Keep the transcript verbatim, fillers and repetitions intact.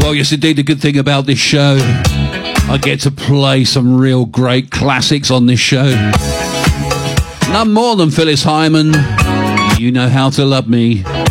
Well, yes, indeed, the good thing about this show, I get to play some real great classics on this show. None more than Phyllis Hyman, You Know How to Love Me.